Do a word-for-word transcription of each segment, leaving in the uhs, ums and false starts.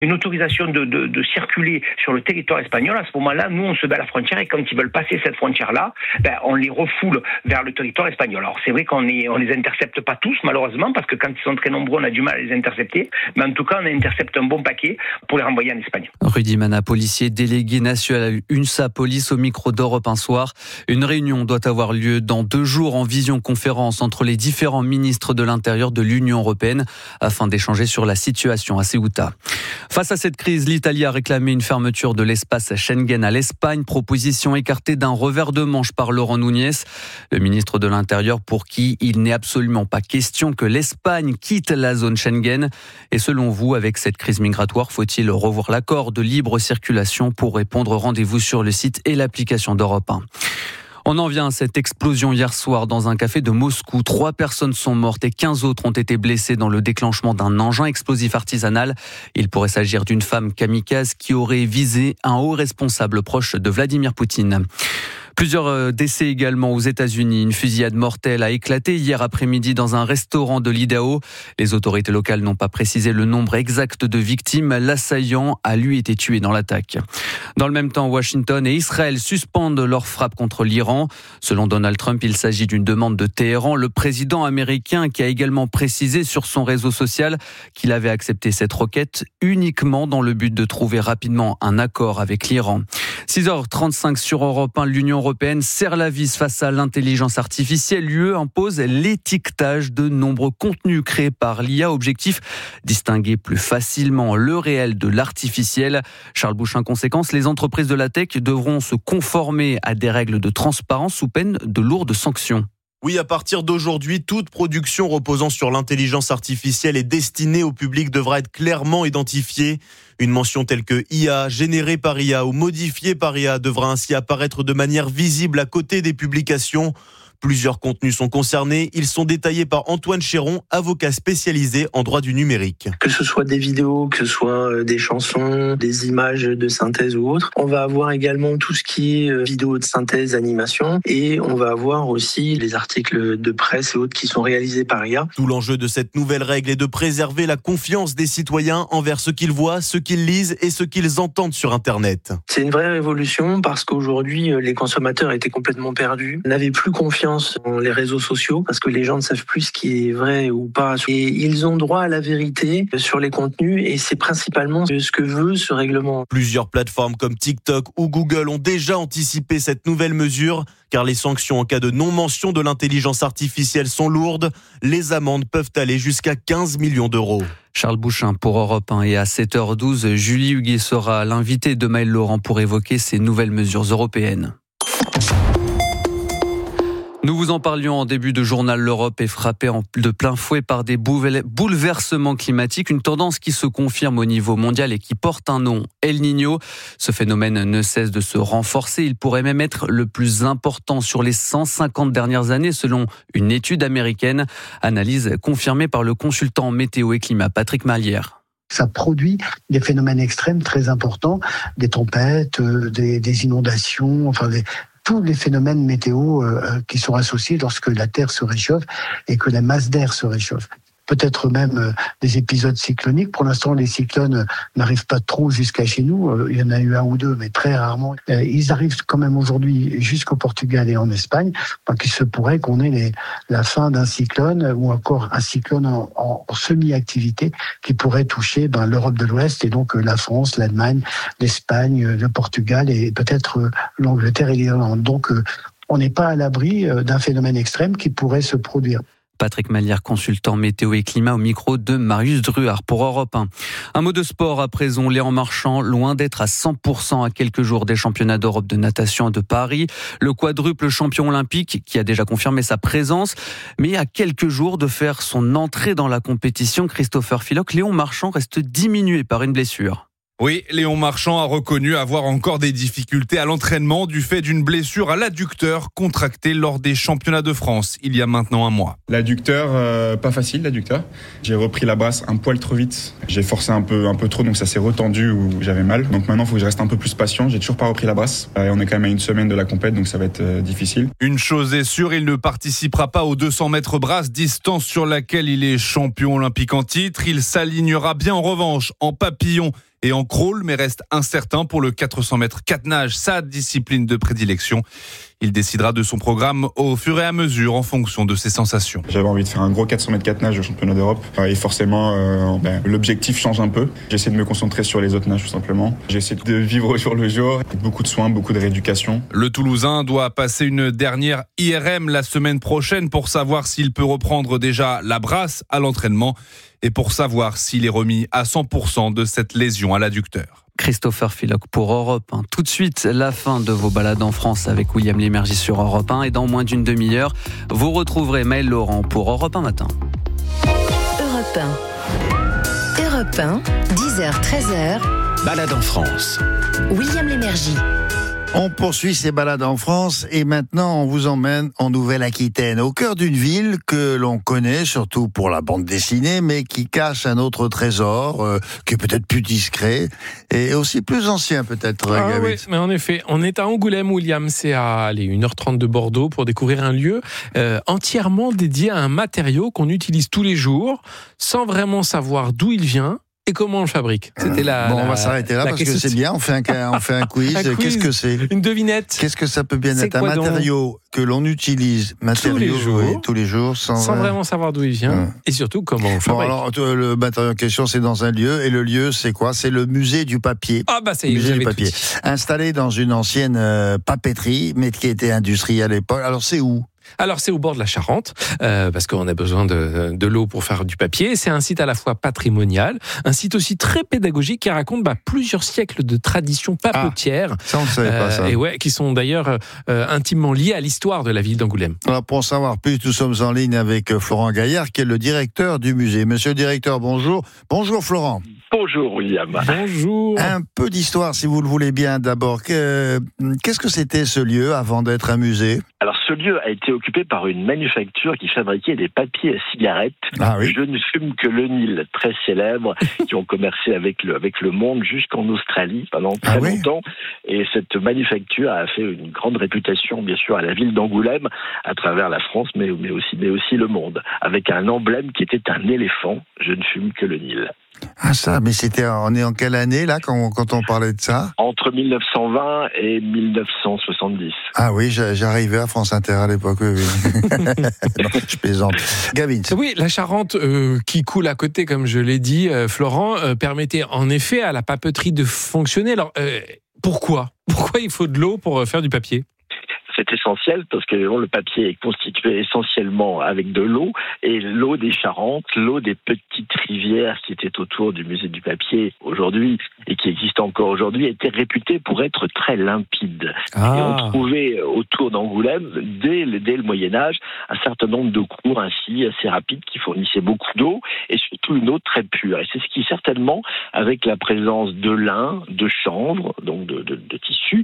une autorisation de, de, de circuler sur le territoire espagnol. À ce moment-là, nous, on se met à la frontière et quand ils veulent passer cette frontière-là, ben, on les refoule vers le territoire espagnol. Alors c'est vrai qu'on est, on les intercepte pas tous, malheureusement, parce que quand ils sont très nombreux, on a du mal à les intercepter. Mais en tout cas, on intercepte un bon paquet pour les renvoyer en Espagne. Rudy Mana, policier délégué national à UNSA Police au micro d'Europe un soir. Une réunion doit avoir lieu dans deux jours en visioconférence entre les différents ministres de l'Intérieur de l'Union européenne afin d'échanger sur la situation à Ceuta. Face à cette crise, l'Italie a réclamé une fermeture de l'espace Schengen à l'Espagne, proposition écartée d'un revers de manche par Laurent Núñez, le ministre de l'Intérieur pour qui il n'est absolument pas question que l'Espagne quitte la zone Schengen. Et selon vous, avec cette crise migratoire, faut-il revoir l'accord de libre circulation? Pour répondre, rendez-vous sur le site et l'application d'Europe un. On en vient à cette explosion hier soir dans un café de Moscou. Trois personnes sont mortes et quinze autres ont été blessées dans le déclenchement d'un engin explosif artisanal. Il pourrait s'agir d'une femme kamikaze qui aurait visé un haut responsable proche de Vladimir Poutine. Plusieurs décès également aux États-Unis. Une fusillade mortelle a éclaté hier après-midi dans un restaurant de l'Idaho. Les autorités locales n'ont pas précisé le nombre exact de victimes. L'assaillant a lui été tué dans l'attaque. Dans le même temps, Washington et Israël suspendent leur frappe contre l'Iran. Selon Donald Trump, il s'agit d'une demande de Téhéran. Le président américain qui a également précisé sur son réseau social qu'il avait accepté cette requête uniquement dans le but de trouver rapidement un accord avec l'Iran. six heures trente-cinq sur Europe un, l'Union européenne serre la vis face à l'intelligence artificielle. L'U E impose l'étiquetage de nombreux contenus créés par l'I A. Objectif, distinguer plus facilement le réel de l'artificiel. Charles Bouchin, conséquence, les entreprises de la tech devront se conformer à des règles de transparence sous peine de lourdes sanctions. Oui, à partir d'aujourd'hui, toute production reposant sur l'intelligence artificielle et destinée au public devra être clairement identifiée. Une mention telle que I A, générée par I A ou modifiée par I A devra ainsi apparaître de manière visible à côté des publications. Plusieurs contenus sont concernés. Ils sont détaillés par Antoine Chéron, avocat spécialisé en droit du numérique. Que ce soit des vidéos, que ce soit des chansons, des images de synthèse ou autres. On va avoir également tout ce qui est vidéo de synthèse, animation. Et on va avoir aussi les articles de presse et autres qui sont réalisés par I A. Tout l'enjeu de cette nouvelle règle est de préserver la confiance des citoyens envers ce qu'ils voient, ce qu'ils lisent et ce qu'ils entendent sur Internet. C'est une vraie révolution parce qu'aujourd'hui, les consommateurs étaient complètement perdus, n'avaient plus confiance dans les réseaux sociaux parce que les gens ne savent plus ce qui est vrai ou pas. Et ils ont droit à la vérité sur les contenus et c'est principalement ce que veut ce règlement. Plusieurs plateformes comme TikTok ou Google ont déjà anticipé cette nouvelle mesure car les sanctions en cas de non-mention de l'intelligence artificielle sont lourdes. Les amendes peuvent aller jusqu'à quinze millions d'euros. Charles Bouchin pour Europe un et à sept heures douze, Julie Huguet sera l'invitée de Maël Laurent pour évoquer ces nouvelles mesures européennes. Nous vous en parlions en début de journal. L'Europe est frappée de plein fouet par des bouleversements climatiques, une tendance qui se confirme au niveau mondial et qui porte un nom, El Niño. Ce phénomène ne cesse de se renforcer. Il pourrait même être le plus important sur les cent cinquante dernières années, selon une étude américaine. Analyse confirmée par le consultant météo et climat Patrick Malière. Ça produit des phénomènes extrêmes très importants, des tempêtes, des, des inondations, enfin des tous les phénomènes météo euh, qui sont associés lorsque la Terre se réchauffe et que la masse d'air se réchauffe. Peut-être même euh, des épisodes cycloniques. Pour l'instant, les cyclones n'arrivent pas trop jusqu'à chez nous. Euh, il y en a eu un ou deux, mais très rarement. Euh, ils arrivent quand même aujourd'hui jusqu'au Portugal et en Espagne. Donc, il se pourrait qu'on ait les, la fin d'un cyclone ou encore un cyclone en, en, en semi-activité qui pourrait toucher ben, l'Europe de l'Ouest et donc euh, la France, l'Allemagne, l'Espagne, euh, le Portugal et peut-être euh, l'Angleterre et l'Irlande. Donc, euh, on n'est pas à l'abri euh, d'un phénomène extrême qui pourrait se produire. Patrick Malière, consultant météo et climat au micro de Marius Druard pour Europe un. Un mot de sport à présent, Léon Marchand, loin d'être à cent pour cent à quelques jours des championnats d'Europe de natation de Paris. Le quadruple champion olympique qui a déjà confirmé sa présence, mais à quelques jours de faire son entrée dans la compétition, Christopher Filoc, Léon Marchand reste diminué par une blessure. Oui, Léon Marchand a reconnu avoir encore des difficultés à l'entraînement du fait d'une blessure à l'adducteur contractée lors des championnats de France il y a maintenant un mois. L'adducteur, euh, pas facile l'adducteur. J'ai repris la brasse un poil trop vite. J'ai forcé un peu, un peu trop, donc ça s'est retendu où j'avais mal. Donc maintenant, il faut que je reste un peu plus patient. J'ai toujours pas repris la brasse. Et on est quand même à une semaine de la compète, donc ça va être euh, difficile. Une chose est sûre, il ne participera pas aux deux cents mètres brasse, distance sur laquelle il est champion olympique en titre. Il s'alignera bien en revanche en papillon et en crawl, mais reste incertain pour le quatre cents mètres quatre nages, sa discipline de prédilection. Il décidera de son programme au fur et à mesure en fonction de ses sensations. J'avais envie de faire un gros quatre cents mètres quatre nages au championnat d'Europe et forcément euh, ben, l'objectif change un peu. J'essaie de me concentrer sur les autres nages tout simplement. J'essaie de vivre au jour le jour, avec beaucoup de soins, beaucoup de rééducation. Le Toulousain doit passer une dernière I R M la semaine prochaine pour savoir s'il peut reprendre déjà la brasse à l'entraînement et pour savoir s'il est remis à cent pour cent de cette lésion à l'adducteur. Christopher Philoc pour Europe un. Tout de suite, la fin de vos balades en France avec William Lémergie sur Europe un. Et dans moins d'une demi-heure, vous retrouverez Maëlle Laurent pour Europe un Matin. Europe un. Europe un, dix heures treize heures. Balade en France. William Lémergie. On poursuit ces balades en France et maintenant on vous emmène en Nouvelle-Aquitaine, au cœur d'une ville que l'on connaît surtout pour la bande dessinée, mais qui cache un autre trésor, euh, qui est peut-être plus discret et aussi plus ancien peut-être. Ah oui, mais en effet, on est à Angoulême, William, c'est à allez, une heure trente de Bordeaux pour découvrir un lieu euh, entièrement dédié à un matériau qu'on utilise tous les jours sans vraiment savoir d'où il vient. Et comment on le fabrique ? C'était la. Bon, la, on va s'arrêter là parce que c'est bien. On fait un, on fait un quiz. un quiz. Qu'est-ce que c'est ? Une devinette. Qu'est-ce que ça peut bien c'est être ? Un matériau que l'on utilise, matériau tous les jours, oui, tous les jours sans, sans vraiment savoir d'où il vient ouais. Et surtout comment on le fabrique. Bon, alors, le matériau en question, c'est dans un lieu. Et le lieu, c'est quoi ? C'est le musée du papier. Ah, bah, c'est le musée du papier. Installé dans une ancienne euh, papeterie, mais qui était industrielle à l'époque. Alors, c'est où ? Alors c'est au bord de la Charente, euh, parce qu'on a besoin de, de l'eau pour faire du papier. C'est un site à la fois patrimonial, un site aussi très pédagogique qui raconte bah, plusieurs siècles de tradition papetière. Ah, ça on ne savait pas ça. Euh, et ouais, qui sont d'ailleurs euh, intimement liés à l'histoire de la ville d'Angoulême. Alors pour en savoir plus, nous sommes en ligne avec Florent Gaillard, qui est le directeur du musée. Monsieur le directeur, bonjour. Bonjour Florent. Bonjour William. Bonjour. Un peu d'histoire si vous le voulez bien d'abord. Qu'est-ce que c'était ce lieu avant d'être un musée ? Alors ce lieu a été occupé par une manufacture qui fabriquait des papiers à cigarettes. Ah oui. Je ne fume que le Nil, très célèbre, qui ont commercé avec le, avec le monde jusqu'en Australie pendant très ah oui. longtemps. Et cette manufacture a fait une grande réputation, bien sûr, à la ville d'Angoulême, à travers la France, mais, mais, aussi, mais aussi le monde, avec un emblème qui était un éléphant. Je ne fume que le Nil. Ah ça, mais c'était, on est en quelle année là quand on, quand on parlait de ça ? Entre mille neuf cent vingt et mille neuf cent soixante-dix. Ah oui, j'arrivais à France Inter à l'époque, oui. oui. Non, je plaisante. Gavin. Oui, la Charente euh, qui coule à côté, comme je l'ai dit, euh, Florent, euh, permettait en effet à la papeterie de fonctionner. Alors, euh, pourquoi ? Pourquoi il faut de l'eau pour faire du papier ? C'est essentiel parce que le papier est constitué essentiellement avec de l'eau et l'eau des Charentes, l'eau des petites rivières qui étaient autour du musée du papier aujourd'hui et qui existent encore aujourd'hui était réputée pour être très limpide. Ah. Et on trouvait autour d'Angoulême dès le, dès le Moyen-Âge un certain nombre de cours ainsi assez rapides qui fournissaient beaucoup d'eau et surtout une eau très pure. Et c'est ce qui certainement, avec la présence de lin, de chanvre, donc de, de, de tissu,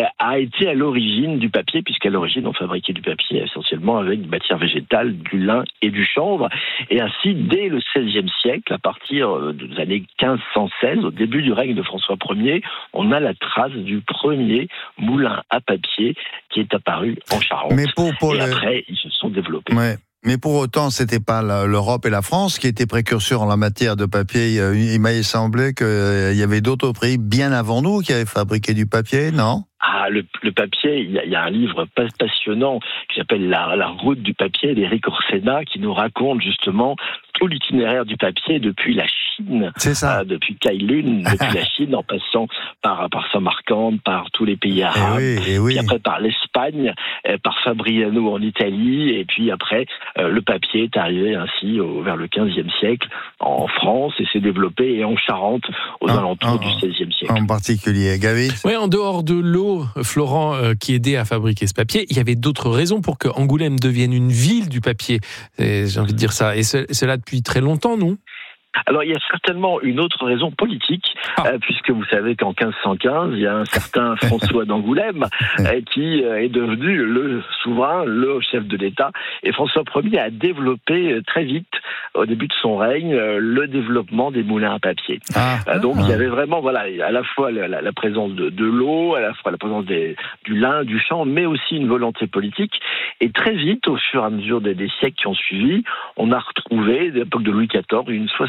a été à l'origine du papier, puisqu'à l'origine on fabriquait du papier essentiellement avec des matières végétales, du lin et du chanvre. Et ainsi, dès le seizième siècle, à partir des années quinze cent seize, au début du règne de François Ier, on a la trace du premier moulin à papier qui est apparu en Charente. Mais pour, pour et le... après, ils se sont développés. Ouais. Mais pour autant, c'était pas l'Europe et la France qui étaient précurseurs en la matière de papier. Il m'a semblé qu'il y avait d'autres pays bien avant nous qui avaient fabriqué du papier, non ? Ah, le, le papier, il y, a, il y a un livre passionnant qui s'appelle La, la route du papier d'Éric Orsena qui nous raconte justement tout l'itinéraire du papier depuis la Chine, c'est ça. Euh, depuis Kailun, depuis la Chine, en passant par, par Samarcande, par tous les pays arabes, et oui, et oui. puis après par l'Espagne, euh, par Fabriano en Italie, et puis après euh, le papier est arrivé ainsi au, vers le quinzième siècle en France et s'est développé et en Charente aux ah, alentours ah, du seizième siècle. En particulier, Gavin. Oui, en dehors de l'eau, Florent, euh, qui aidait à fabriquer ce papier, il y avait d'autres raisons pour que Angoulême devienne une ville du papier. Et, j'ai envie de dire ça. Et ce, cela depuis très longtemps, non ? Alors, il y a certainement une autre raison politique, ah. euh, puisque vous savez qu'en quinze cent quinze, il y a un certain François d'Angoulême euh, qui euh, est devenu le souverain, le chef de l'État. Et François Ier a développé euh, très vite, au début de son règne, euh, le développement des moulins à papier. Ah. Euh, donc, ah. il y avait vraiment, voilà, à la fois la, la, la présence de, de l'eau, à la fois la présence des, du lin, du chanvre, mais aussi une volonté politique. Et très vite, au fur et à mesure des, des siècles qui ont suivi, on a retrouvé, à l'époque de Louis quatorze, une soixantaine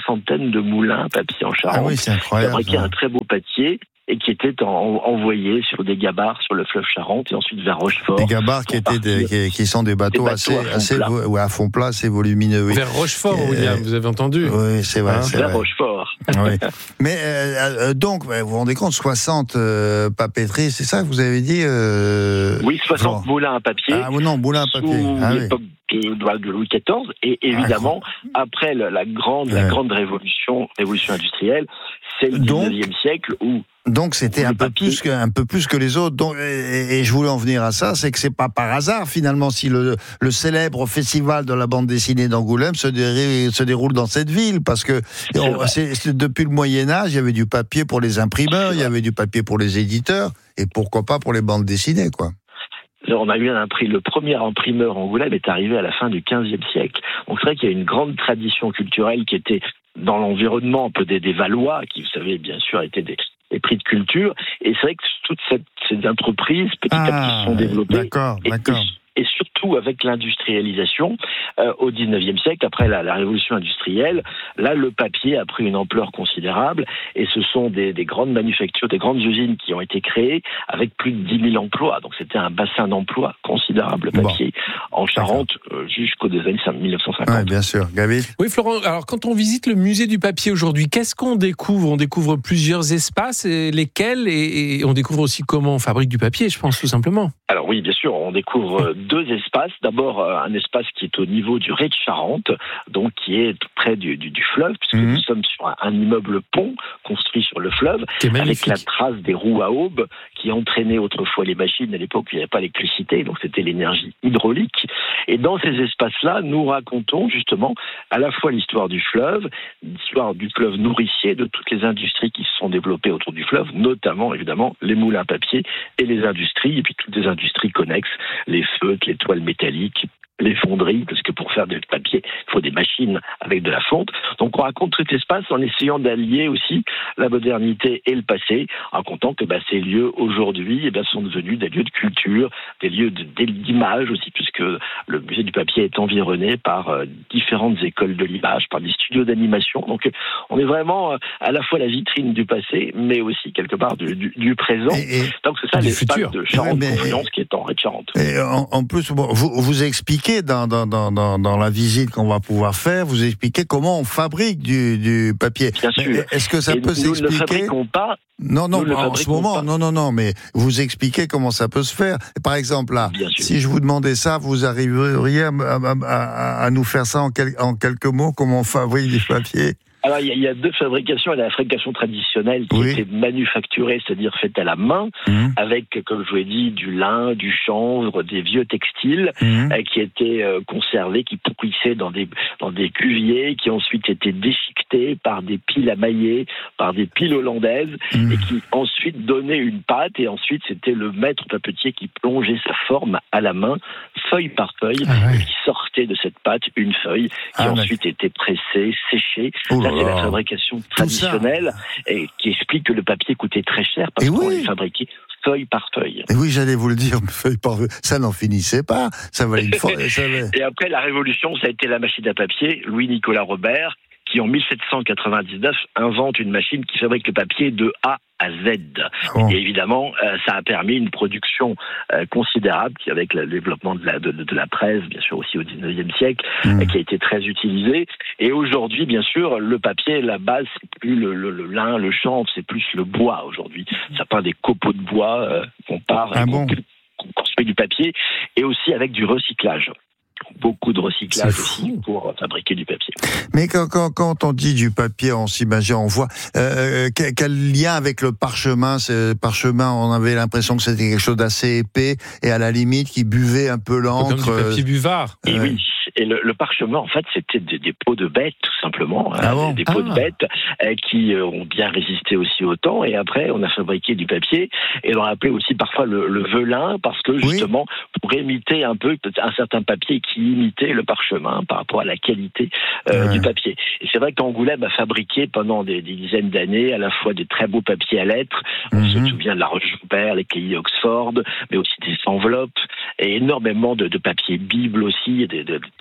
soixantaine de moulins à papier en Charente. Ah oui, c'est incroyable. Qui fabriquaient un très beau papier et qui étaient en, envoyés sur des gabarres sur le fleuve Charente et ensuite vers Rochefort. Des gabarres qui étaient des, qui, qui sont des bateaux, des bateaux assez, à assez vo- ouais, à fond plat, assez volumineux. Oui. Vers Rochefort, euh, William, vous avez entendu? Oui, c'est vrai. Hein, c'est vers vrai. Rochefort. Oui. Mais euh, donc, vous vous rendez compte, soixante euh, papeteries, c'est ça que vous avez dit euh... Oui, soixante bon. moulins à papier. Ah non, moulins à papier. Sous Ah, l'époque oui. de, de Louis quatorze et évidemment ah, après la, la grande, ouais. la grande révolution, révolution industrielle, c'est le dix-neuvième siècle où donc c'était un peu plus que un peu plus que les autres. Donc, et, et je voulais en venir à ça, c'est que c'est pas par hasard finalement si le, le célèbre festival de la bande dessinée d'Angoulême se, dé, se déroule dans cette ville, parce que on, c'est, c'est, depuis le Moyen Âge, il y avait du papier pour les imprimeurs, il y avait du papier pour les éditeurs, et pourquoi pas pour les bandes dessinées, quoi. On a eu un imprimé, le premier imprimeur Angoulême est arrivé à la fin du quinzième siècle. Donc c'est vrai qu'il y a une grande tradition culturelle qui était dans l'environnement un peu des, des Valois, qui, vous savez, bien sûr, étaient des, des prix de culture. Et c'est vrai que toutes cette, ces entreprises, petit à petit, se sont développées. D'accord, et, d'accord. Et surtout avec l'industrialisation euh, au dix-neuvième siècle, après la, la révolution industrielle, là le papier a pris une ampleur considérable et ce sont des, des grandes manufactures, des grandes usines qui ont été créées avec plus de dix mille emplois. Donc c'était un bassin d'emploi considérable, le papier, bon. en Charente euh, jusqu'aux années mille neuf cent cinquante. Oui, bien sûr. Gaby ? Oui, Florent, alors quand on visite le musée du papier aujourd'hui, qu'est-ce qu'on découvre ? On découvre plusieurs espaces, et lesquels et, et on découvre aussi comment on fabrique du papier, je pense, tout simplement. Alors oui, bien sûr, on découvre deux espaces. D'abord, un espace qui est au niveau du Ré de Charente, donc qui est tout près du, du, du fleuve, puisque mmh. nous sommes sur un, un immeuble pont construit sur le fleuve, avec la trace des roues à aubes qui entraînaient autrefois les machines. À l'époque, il n'y avait pas d'électricité, donc c'était l'énergie hydraulique. Et dans ces espaces-là, nous racontons justement à la fois l'histoire du fleuve, l'histoire du fleuve nourricier, de toutes les industries qui se sont développées autour du fleuve, notamment évidemment les moulins à papier et les industries, et puis toutes les industries connexes, les feutres, les toiles métalliques, les fonderies, parce que pour faire du papier, il faut des machines avec de la fonte. Donc on raconte tout l'espace en essayant d'allier aussi la modernité et le passé, en racontant que bah, ces lieux aujourd'hui eh ben, sont devenus des lieux de culture, des lieux de, d'image aussi, puisque le musée du papier est environné par euh, différentes écoles de l'image, par des studios d'animation. Donc on est vraiment euh, à la fois la vitrine du passé, mais aussi quelque part du, du, du présent. Et, et Donc c'est ça l'espace futur. de Charente-Confluence qui est en Ré de Charente. Et en, en plus, bon, vous, vous expliquez Dans, dans, dans, dans la visite qu'on va pouvoir faire, vous expliquez comment on fabrique du, du papier. Bien sûr. Mais est-ce que ça et peut nous s'expliquer ? Nous ne le fabriquons pas. Non, non, nous en ce moment, pas. non, non, non, mais vous expliquez comment ça peut se faire. Par exemple, là, si je vous demandais ça, vous arriveriez à, à, à, à nous faire ça en, quel, en quelques mots, comment on fabrique du papier ? Alors, il y, y a deux fabrications. Il y a la fabrication traditionnelle qui oui. était manufacturée, c'est-à-dire faite à la main, mmh. avec, comme je vous l'ai dit, du lin, du chanvre, des vieux textiles mmh. euh, qui étaient euh, conservés, qui pourrissaient dans des, dans des cuviers, qui ensuite étaient déchiquetés par des piles à mailler, par des piles hollandaises, mmh. et qui ensuite donnaient une pâte. Et ensuite, c'était le maître papetier qui plongeait sa forme à la main, feuille par feuille, ah ouais. et qui sortait de cette pâte une feuille qui ah, ensuite ouais. était pressée, séchée. Oh. C'est la fabrication traditionnelle et qui explique que le papier coûtait très cher parce et qu'on oui. les fabriquait feuille par feuille. Et oui, j'allais vous le dire, feuille par feuille. Ça n'en finissait pas. Ça valait une fois. Et après la Révolution, ça a été la machine à papier, Louis-Nicolas Robert, qui en mille sept cent quatre-vingt-dix-neuf invente une machine qui fabrique le papier de A à Z. Oh. Et évidemment, euh, ça a permis une production euh, considérable, qui, avec le développement de la, de, de la presse, bien sûr aussi au dix-neuvième siècle, mmh. euh, qui a été très utilisée. Et aujourd'hui, bien sûr, le papier, la base, c'est plus le, le, le lin, le chanvre, c'est plus le bois aujourd'hui. Ça part des copeaux de bois euh, qu'on part ah et bon. qu'on, qu'on construit du papier, et aussi avec du recyclage. Beaucoup de recyclage aussi pour fabriquer du papier. Mais quand, quand, quand on dit du papier, on s'imagine, on voit euh, quel, quel lien avec le parchemin. Ce parchemin, on avait l'impression que c'était quelque chose d'assez épais et à la limite qui buvait un peu l'encre. Comme du papier buvard. Et euh, oui. Et le, le parchemin, en fait, c'était des, des peaux de bêtes, tout simplement. Ah hein, bon des, des peaux ah. de bêtes euh, qui euh, ont bien résisté aussi au temps. Et après, on a fabriqué du papier. Et on appelait aussi parfois le, le velin, parce que justement, oui. pour imiter un peu un certain papier qui imitait le parchemin par rapport à la qualité euh, ouais. du papier. Et c'est vrai qu'Angoulême a fabriqué pendant des, des dizaines d'années à la fois des très beaux papiers à lettres. On mm-hmm. se souvient de la Roche-Joubert, les cahiers Oxford, mais aussi des enveloppes et énormément de, de papier Bible aussi, et des, de,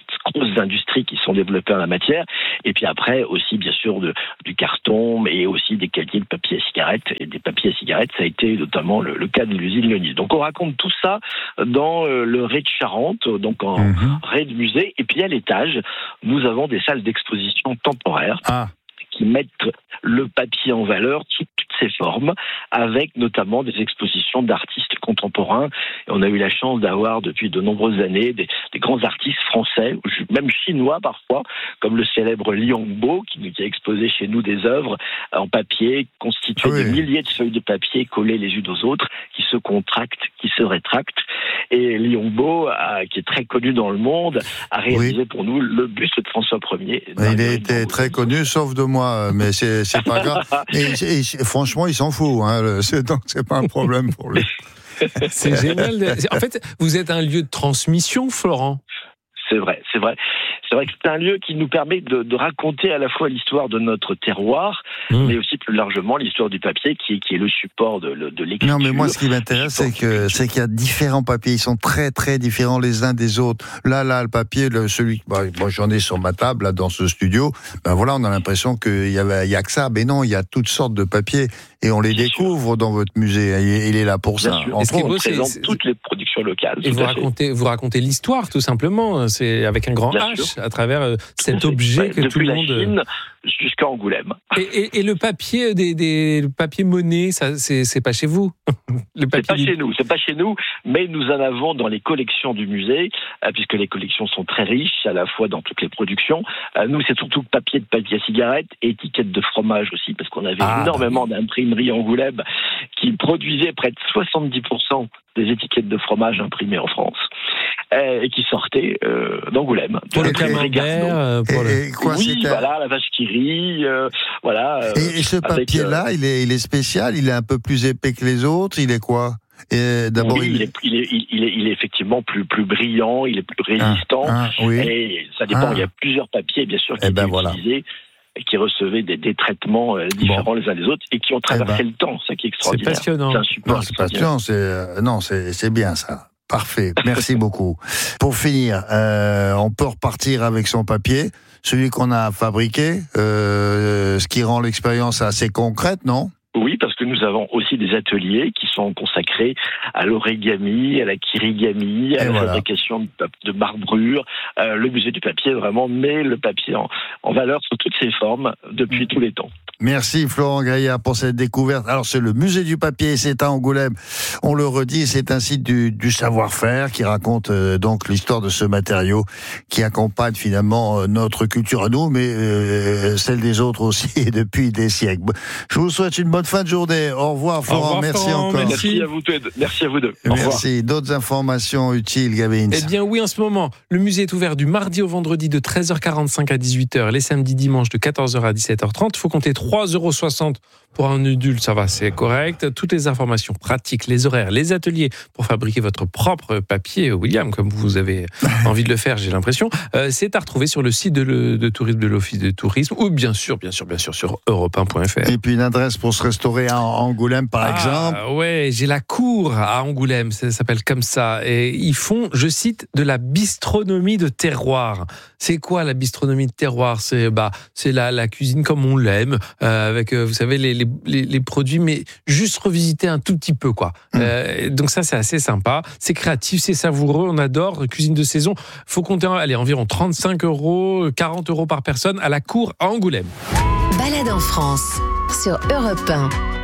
grosses industries qui sont développées en la matière. Et puis après, aussi, bien sûr, de, du carton, mais aussi des cahiers de papier à cigarettes. Et des papiers à cigarettes, ça a été notamment le, le cas de l'usine Leonis. Donc on raconte tout ça dans euh, le Ré de Charente, donc en mmh. Ré de musée. Et puis à l'étage, nous avons des salles d'exposition temporaires. Ah. Qui mettent le papier en valeur sous toutes ses formes, avec notamment des expositions d'artistes contemporains. Et on a eu la chance d'avoir depuis de nombreuses années des, des grands artistes français, même chinois parfois, comme le célèbre Liang Bo, qui, qui a exposé chez nous des œuvres en papier constituées oui. de milliers de feuilles de papier collées les unes aux autres, qui se contractent, qui se rétractent. Et Liang Bo, a, qui est très connu dans le monde, a réalisé oui. pour nous le buste de François Ier. Il a été très connu, sauf de moi, mais c'est, c'est pas grave. Et, et, et, franchement, il s'en fout, hein, c'est, donc c'est pas un problème pour lui. C'est génial. En fait, vous êtes un lieu de transmission, Florent. C'est vrai, c'est vrai. C'est vrai que c'est un lieu qui nous permet de, de raconter à la fois l'histoire de notre terroir, mmh. mais aussi plus largement l'histoire du papier, qui est, qui est le support de, de l'écriture. Non, mais moi, ce qui m'intéresse, c'est que c'est qu'il y a différents papiers. Ils sont très, très différents les uns des autres. Là, là, le papier, le, celui, bah, moi, j'en ai sur ma table, là, dans ce studio. Ben voilà, on a l'impression qu'il y avait, il y a que ça. Mais non, il y a toutes sortes de papiers. Et on les Bien découvre sûr. Dans votre musée. Il, il est là pour Bien ça. En on présente c'est... toutes les productions locales. Et vous racontez, vous racontez l'histoire, tout simplement. C'est avec un grand Bien H, sûr. À travers euh, cet objet ouais, que tout le monde... Depuis la Chine jusqu'à Angoulême. Et, et, et le papier, des, des le papier monnaie, ça, c'est, c'est pas chez vous. Le papier... C'est pas chez nous, c'est pas chez nous, mais nous en avons dans les collections du musée, euh, puisque les collections sont très riches, à la fois dans toutes les productions. Euh, nous, c'est surtout papier de papier à cigarette, et étiquettes de fromage aussi, parce qu'on avait ah, énormément bah oui. d'imprimeries Angoulême qui produisaient près de soixante-dix pour cent des étiquettes de fromage imprimées en France. Euh, et qui sortaient euh, d'Angoulême. Pour le camembert, euh, pour le... Et quoi, oui, voilà, la vache qui rit, euh, voilà. Euh, et, et ce papier-là, avec, euh... il, est, il est spécial, il est un peu plus épais que les autres, il est quoi? Et d'abord, oui, il est, il, est, il, est, il est effectivement plus, plus brillant, il est plus résistant, ah, ah, oui. et ça dépend, ah. il y a plusieurs papiers, bien sûr, qui eh ben étaient voilà. utilisés, et qui recevaient des, des traitements euh, différents bon. les uns des autres, et qui ont traversé eh ben. le temps, ça qui est extraordinaire. C'est passionnant. C'est un support non, c'est passionnant, c'est, euh, non, c'est, c'est bien ça. Parfait, merci beaucoup. Pour finir, euh, on peut repartir avec son papier, celui qu'on a fabriqué, euh, ce qui rend l'expérience assez concrète, non ? Oui, parce que nous avons aussi des ateliers qui sont consacrés à l'origami, à la kirigami, à Et la voilà. fabrication de, de marbrures. Euh, le musée du papier vraiment met le papier en, en valeur sous toutes ses formes depuis mmh. tous les temps. Merci Florent Gaillard pour cette découverte. Alors c'est le musée du papier, c'est à Angoulême. On le redit, c'est un site du, du savoir-faire qui raconte euh, donc l'histoire de ce matériau qui accompagne finalement euh, notre culture à nous, mais euh, celle des autres aussi depuis des siècles. Je vous souhaite une bonne fin de journée. Au revoir Florent, Au revoir, merci Florent, encore. Merci. merci à vous deux. Merci à vous deux. Au merci. Revoir. D'autres informations utiles, Gavin? Eh bien oui, en ce moment, le musée est ouvert du mardi au vendredi de treize heures quarante-cinq à dix-huit heures, les samedis dimanches de quatorze heures à dix-sept heures trente. Il faut compter trois euros soixante pour un adulte, ça va, c'est correct. Toutes les informations pratiques, les horaires, les ateliers pour fabriquer votre propre papier, William, comme vous avez envie de le faire, j'ai l'impression, euh, c'est à retrouver sur le site de, le, de tourisme de l'Office de tourisme ou bien sûr, bien sûr, bien sûr sur europe un point f r. Et puis une adresse pour se restaurer à Angoulême, par ah, exemple. Ouais, j'ai la cour à Angoulême, ça s'appelle comme ça. Et ils font, je cite, de la bistronomie de terroir. C'est quoi la bistronomie de terroir? C'est bah, c'est la, la cuisine comme on l'aime, euh, avec, euh, vous savez, les, les, les, les produits, mais juste revisiter un tout petit peu, quoi. Mmh. Euh, donc ça, c'est assez sympa. C'est créatif, c'est savoureux, on adore. Cuisine de saison. Faut compter, allez, environ trente-cinq euros, quarante euros par personne à la cour à Angoulême. Balade en France sur Europe un.